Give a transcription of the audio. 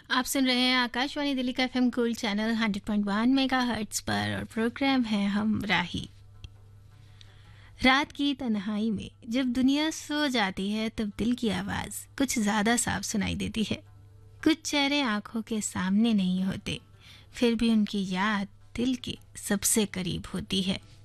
आप सुन रहे हैं आकाशवाणी दिल्ली का एफएम गोल्ड चैनल 100.1 मेगाहर्ट्ज पर और प्रोग्राम है हम राही। रात की तन्हाई में जब दुनिया सो जाती है तब दिल की आवाज़ कुछ ज़्यादा साफ सुनाई देती है। कुछ चेहरे आंखों के सामने नहीं होते, फिर भी उनकी याद दिल के सबसे करीब होती है।